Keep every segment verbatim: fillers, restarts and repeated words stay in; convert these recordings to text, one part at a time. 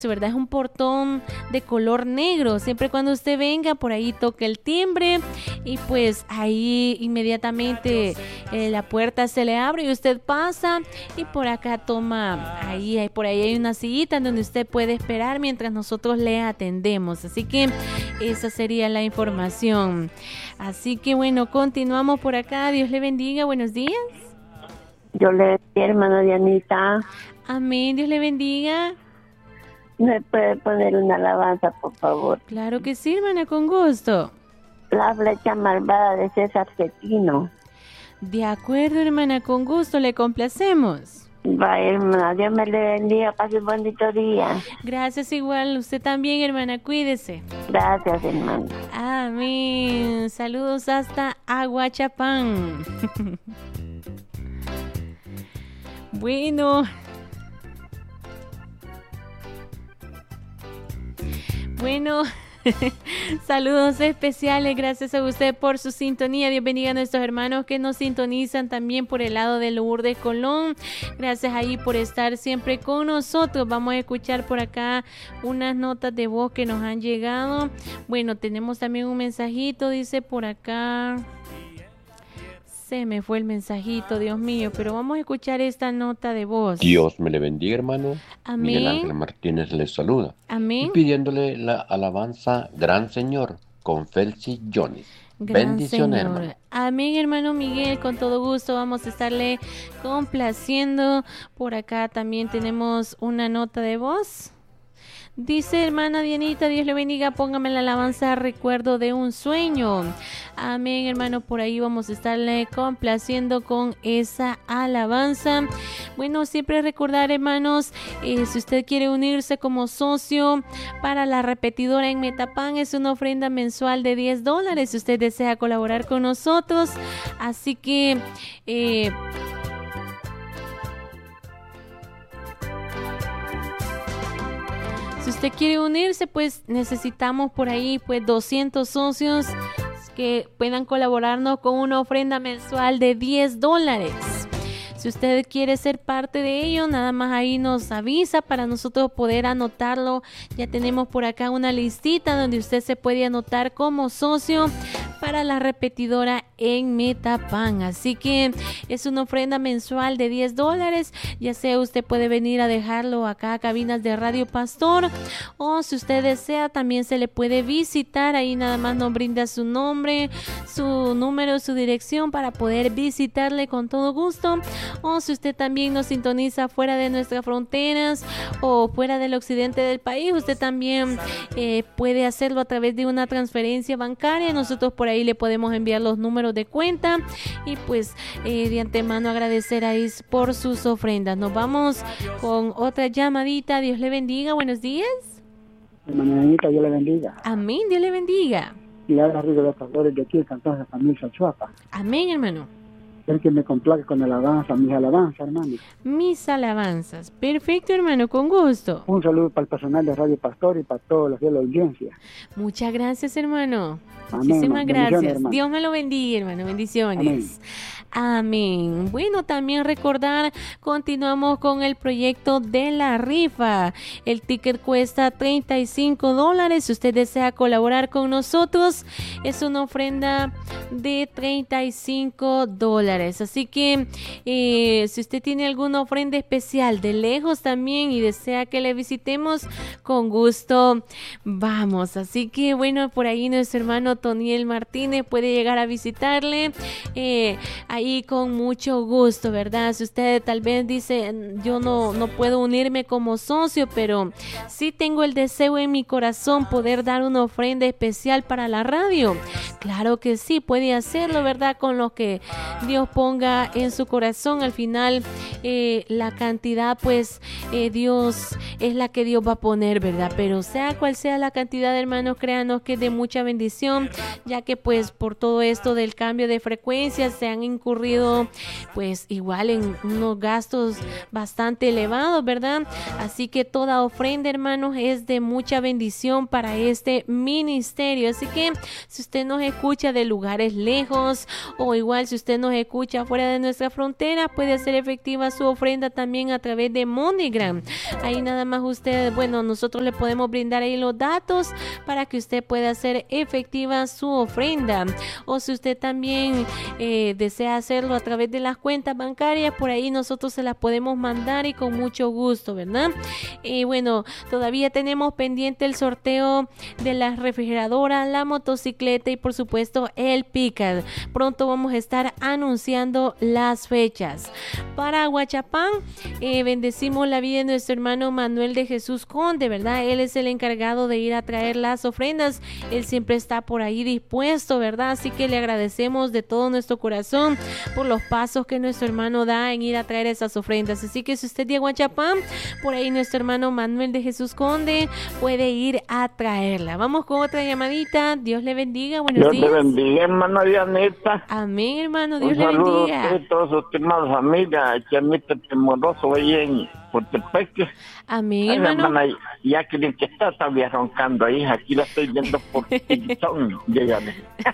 ¿verdad? Es un portón de color negro. Siempre cuando usted venga, por ahí toque el timbre y pues ahí inmediatamente eh, la puerta se le abre y usted pasa y por acá toma, ahí, ahí por ahí hay una sillita en donde usted puede esperar mientras nosotros le atendemos. Así que esa sería la información. Así que bueno, continuamos por acá. Dios le bendiga. Buenos días. Yo le decía, hermana Dianita. Amén. Dios le bendiga. ¿Me puede poner una alabanza, por favor? Claro que sí, hermana, con gusto. La flecha malvada de César Cetino. De acuerdo, hermana, con gusto, le complacemos. Va, hermana, Dios me le bendiga, pase un bonito día. Gracias igual, usted también, hermana, cuídese. Gracias, hermana. Amén. Saludos hasta Aguachapán. Bueno... Bueno, saludos especiales, gracias a usted por su sintonía. Dios bendiga a nuestros hermanos que nos sintonizan también por el lado de Lourdes Colón. Gracias ahí por estar siempre con nosotros. Vamos a escuchar por acá unas notas de voz que nos han llegado. Bueno, tenemos también un mensajito, dice por acá... Se me fue el mensajito, Dios mío, pero vamos a escuchar esta nota de voz. Dios me le bendiga, hermano. Amén. Miguel Ángel Martínez les saluda. Amén. Y pidiéndole la alabanza, Gran Señor, con Felsi Jones. Gran Bendiciones, Señor. hermano. Amén, hermano Miguel, con todo gusto vamos a estarle complaciendo. Por acá también tenemos una nota de voz. Dice hermana Dianita, Dios le bendiga, póngame la alabanza, recuerdo de un sueño. Amén, hermano, por ahí vamos a estarle complaciendo con esa alabanza. Bueno, siempre recordar, hermanos, eh, si usted quiere unirse como socio para la repetidora en Metapan, es una ofrenda mensual de diez dólares si usted desea colaborar con nosotros. Así que... Eh, Si usted quiere unirse, pues necesitamos por ahí pues doscientos socios que puedan colaborarnos con una ofrenda mensual de diez dólares. Si usted quiere ser parte de ello, nada más ahí nos avisa para nosotros poder anotarlo. Ya tenemos por acá una listita donde usted se puede anotar como socio para la repetidora en Metapan. Así que es una ofrenda mensual de diez dólares. Ya sea usted puede venir a dejarlo acá a cabinas de Radio Pastor, o si usted desea también se le puede visitar. Ahí nada más nos brinda su nombre, su número, su dirección para poder visitarle con todo gusto. O si usted también nos sintoniza fuera de nuestras fronteras o fuera del occidente del país, usted también eh, puede hacerlo a través de una transferencia bancaria. Nosotros por ahí le podemos enviar los números de cuenta y pues eh, de antemano agradecer ahí por sus ofrendas. Nos vamos con otra llamadita. Dios le bendiga. Buenos días. Hermana Anita, Dios le bendiga. Amén. Dios le bendiga. Y habla Rigo de los Pastores de aquí en Santa Rosa, familia Salchuapa. Amén, hermano. El que me complaque con alabanza, mis alabanzas, hermano. Mis alabanzas. Perfecto, hermano, con gusto. Un saludo para el personal de Radio Pastor y para todos los de la audiencia. Muchas gracias, hermano. Amén, Muchísimas gracias. hermano. Dios me lo bendiga, hermano. Bendiciones. Amén. Amén. Bueno, también recordar, continuamos con el proyecto de la rifa. El ticket cuesta treinta y cinco dólares. Si usted desea colaborar con nosotros, es una ofrenda de treinta y cinco dólares. Así que eh, si usted tiene alguna ofrenda especial de lejos también y desea que le visitemos, con gusto vamos. Así que bueno, por ahí nuestro hermano Toniel Martínez puede llegar a visitarle. Eh, ahí con mucho gusto, ¿verdad? Si usted tal vez dice, yo no, no puedo unirme como socio, pero sí tengo el deseo en mi corazón poder dar una ofrenda especial para la radio. Claro que sí, puede hacerlo, ¿verdad? Con lo que Dios ponga en su corazón. Al final, eh, la cantidad, pues, eh, Dios es la que Dios va a poner, ¿verdad? Pero sea cual sea la cantidad, hermanos, créanos que es de mucha bendición, ya que, pues, por todo esto del cambio de frecuencias se han incurrido, pues, igual en unos gastos bastante elevados, ¿verdad? Así que toda ofrenda, hermanos, es de mucha bendición para este ministerio. Así que si usted nos escucha de lugares lejos, o igual si usted nos escucha escucha fuera de nuestra frontera, puede hacer efectiva su ofrenda también a través de MoneyGram. Ahí nada más usted, bueno, nosotros le podemos brindar ahí los datos para que usted pueda hacer efectiva su ofrenda. O si usted también eh, desea hacerlo a través de las cuentas bancarias, por ahí nosotros se las podemos mandar y con mucho gusto, ¿verdad? Y bueno, todavía tenemos pendiente el sorteo de la refrigeradora, la motocicleta y por supuesto el Pickup. Pronto vamos a estar anunciando las fechas. Para Huachapán, eh, bendecimos la vida de nuestro hermano Manuel de Jesús Conde, ¿verdad? Él es el encargado de ir a traer las ofrendas. Él siempre está por ahí dispuesto, ¿verdad? Así que le agradecemos de todo nuestro corazón por los pasos que nuestro hermano da en ir a traer esas ofrendas. Así que si usted llega a Huachapán, por ahí nuestro hermano Manuel de Jesús Conde puede ir a traerla. Vamos con otra llamadita. Dios le bendiga. Buenos Dios días. Dios le bendiga, hermano Dianita. Amén, hermano. Dios Un le saludo bendiga. a todos sus estimados familias, Chanita Temoroso ahí en Cotepeque. Amén, Ay, hermano. hermana Jacqueline, que está todavía roncando ahí, aquí la estoy viendo por TikTok. Llegale. A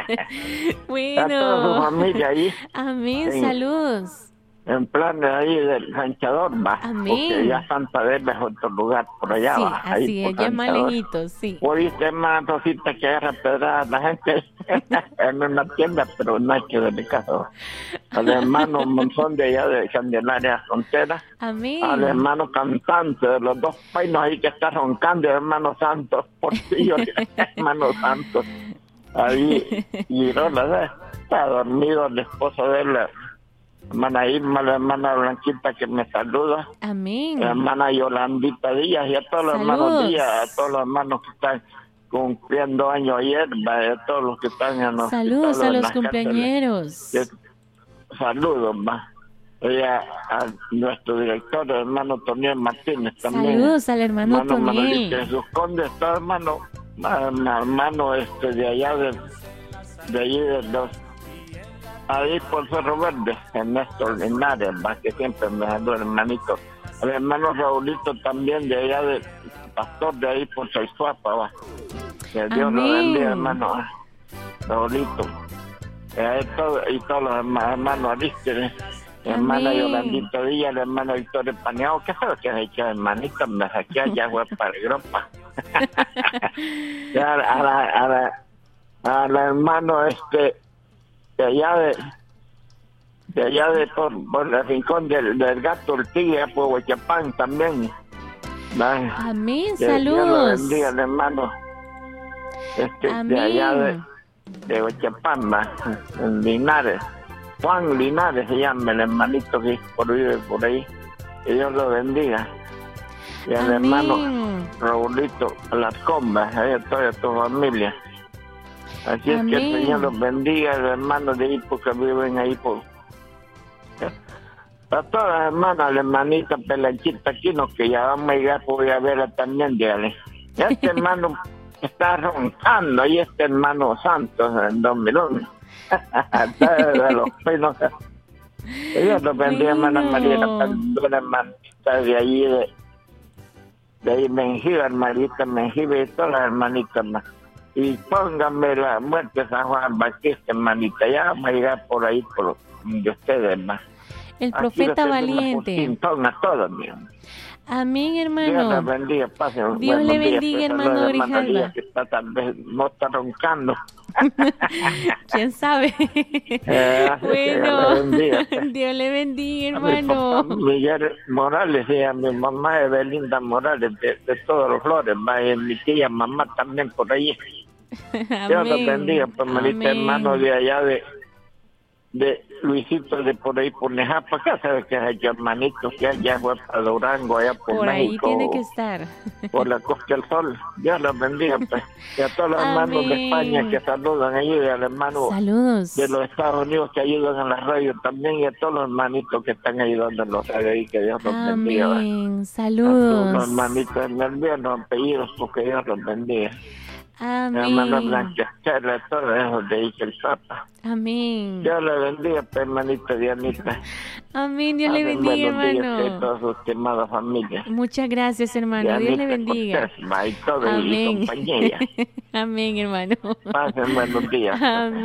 toda su Bueno. familia ahí, Amén. Sí. Saludos. en plan de ahí del ranchador, va. Amén. Porque ya Santa Verde es otro lugar por allá, Sí, va. Ahí así es. por Ya es más Ranchador. lejitos, sí. Oíste, hermana Rosita, que agarra pedradas la gente en una tienda, pero no hay que darle caso. Al hermano Monzón de allá de Candelaria Frontera, al Amén. hermano cantante de los dos painos ahí que está roncando, el hermano Santos, Portillo, hermano Santos. Ahí, y no la sé, está dormido el esposo de él, la hermana Irma, la hermana Blanquita que me saluda. Amén. La hermana Yolandita Díaz y a todos los Saludos. hermanos Díaz, a todos los hermanos que están cumpliendo años ayer, va, a todos los que están en los Saludos hospitales, a en los las cumpleañeros. cárceles. Saludos, va. Y a, a nuestro director, el hermano Toniel Martínez también. Saludos al hermano hermano Manuelito Toniel. Jesús Conde, está hermano, hermano, hermano este de allá de, de allí de los ahí por Cerro Verde, Ernesto Linares, va, que siempre me habló, hermanito. El hermano Raulito también de allá de pastor de ahí por Saizuapa, va. Que Dios lo Amén. bendiga, hermano Raulito. Eh, todo, y todos los hermanos, hermanos Arísteres, mi hermana Amén. Yolandita Díaz, el hermano Victorio Paneado, ¿qué sabes que has hecho, hermanita? Me saqué allá, güey, para el gropa. Ya, a la, a la, a la hermano este de allá de de allá de por, por el rincón del, del gato, el tigre, por Huachapán también. ¿Va? Amén. Que Dios lo Saludos. bendiga, el hermano este, Amén. de allá de, de Huachapán, ¿va? En Linares. Juan Linares se llama el hermanito que por vive por ahí. Que Dios lo bendiga. Y el hermano Amén. Raulito Alarcón, ¿va? Ahí a toda tu familia. Así es que el Amén. Señor los bendiga, los hermanos de ahí porque viven ahí por... A todas las hermanas, la hermanita Pelanchita Aquino, que ya vamos a llegar, voy a verla también, dígale. Ya este hermano está roncando, y este hermano Santos, en dos mil uno. Está de los pelos. Dios los bendiga, hermana Bueno. María, la hermanita de ahí, de, de ahí Menjive, hermanita Menjive, y todas las hermanitas más. Y pónganme la muerte de San Juan Bautista, hermanita, ya vamos a llegar por ahí, por de ustedes más. El Aquí profeta les tengo una valiente. puntintón a todos, mío. Amén, Dios les hermano. bendiga, pasen. Dios buenos le días, bendiga, pues, hermano saludos, hermano Grijalva. Díaz, que está, tal vez no está roncando. ¿Quién sabe? Eh, así que Bueno, Dios le bendiga, pues. Dios le bendiga, A mi hermano. papá Miguel Morales y a mi mamá Evelinda Morales de, de todos los flores, va, y mi tía mamá también por ahí. Dios los bendiga, pues, hermanita, Amén. hermano de allá de, de Luisito de por ahí por Nejapa, acá sabes que hay hermanitos que allá fue para Durango, allá por, Por ahí México, tiene que estar. por la Costa del Sol. Dios los bendiga, pues. Y a todos los hermanos de Amén. España que saludan allí, y al hermano Saludos. de los Estados Unidos que ayudan en la radio también, y a todos los hermanitos que están ayudando en los radios ahí, que Dios los bendiga. ¿va? Amén. A todos los Saludos. hermanitos, me olvido los apellidos porque Dios los bendiga. Hermano Amén. Blanquestela, todos esos de Ica el Zapa. Amén. Dios le bendiga, pues, hermanita Dianita. Amén. Dios le Pasen bendiga, buenos días a hermano. toda su estimada familia. Muchas gracias, hermano. Dios le Dianita bendiga. Cortés, va, y todo, y Amén. compañía. Amén, hermano. Pasen buenos días.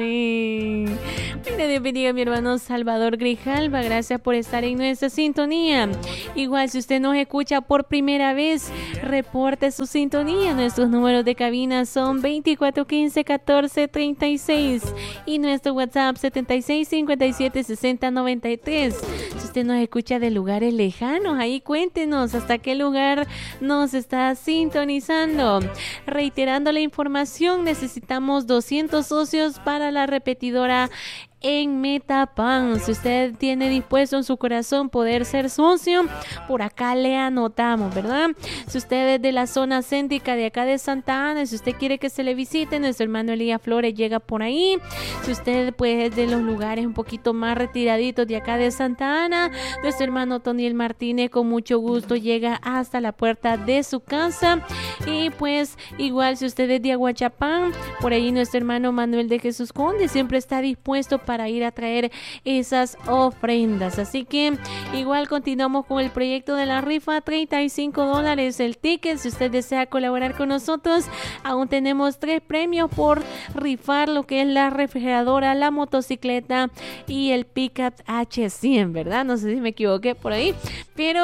Amén. Mira, Dios bendiga a mi hermano Salvador Grijalva. Gracias por estar en nuestra sintonía. Igual, si usted nos escucha por primera vez, reporte su sintonía. Nuestros números de cabina son veinticuatro quince catorce treinta y seis y nuestro WhatsApp setenta y seis cincuenta y siete sesenta noventa y tres. Si usted nos escucha de lugares lejanos, ahí cuéntenos hasta qué lugar nos está sintonizando. Reiterando la información, necesitamos doscientos socios para la repetidora en Metapan. Si usted tiene dispuesto en su corazón poder ser socio, por acá le anotamos, ¿verdad? Si usted es de la zona céntrica de acá de Santa Ana, si usted quiere que se le visite, nuestro hermano Elías Flores llega por ahí. Si usted pues es de los lugares un poquito más retiraditos de acá de Santa Ana, nuestro hermano Toniel Martínez con mucho gusto llega hasta la puerta de su casa. Y pues igual si usted es de Aguachapán, por ahí nuestro hermano Manuel de Jesús Conde siempre está dispuesto para ir a traer esas ofrendas. Así que igual continuamos con el proyecto de la rifa, treinta y cinco dólares el ticket. Si usted desea colaborar con nosotros, aún tenemos tres premios por rifar, lo que es la refrigeradora, la motocicleta y el pickup H cien, ¿verdad? No sé si me equivoqué por ahí, pero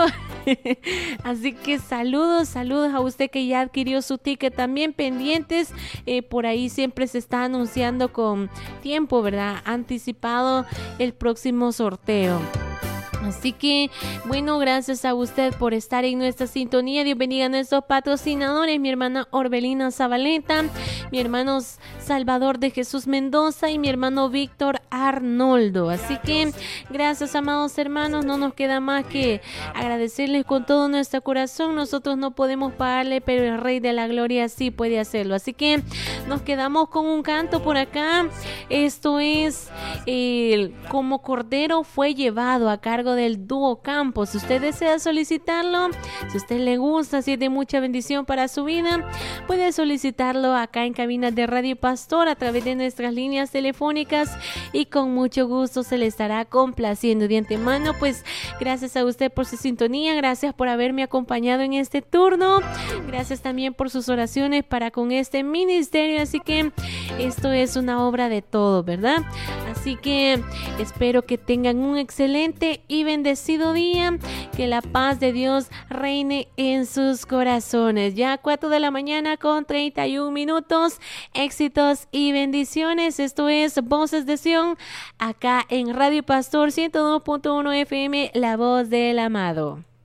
así que saludos, saludos a usted que ya adquirió su ticket, también pendientes, eh, por ahí siempre se está anunciando con tiempo, ¿verdad? Anticipado el próximo sorteo. Así que, bueno, gracias a usted por estar en nuestra sintonía. Dios bendiga a nuestros patrocinadores, mi hermana Orbelina Zabaleta, mi hermano Salvador de Jesús Mendoza y mi hermano Víctor Arnoldo. Así que, gracias, amados hermanos, no nos queda más que agradecerles con todo nuestro corazón. Nosotros no podemos pagarle, pero el Rey de la Gloria sí puede hacerlo. Así que, nos quedamos con un canto por acá. Esto es eh, Como Cordero fue llevado, a cargo del dúo Campos. Si usted desea solicitarlo, si a usted le gusta, si es de mucha bendición para su vida, puede solicitarlo acá en cabinas de Radio Pastor a través de nuestras líneas telefónicas y con mucho gusto se le estará complaciendo. De antemano, pues gracias a usted por su sintonía, gracias por haberme acompañado en este turno, gracias también por sus oraciones para con este ministerio. Así que esto es una obra de todo, ¿verdad? Así que espero que tengan un excelente y bendecido día, que la paz de Dios reine en sus corazones. Ya cuatro de la mañana con treinta y un minutos, éxitos y bendiciones. Esto es Voces de Sion, acá en Radio Pastor ciento dos punto uno F M, la voz del amado.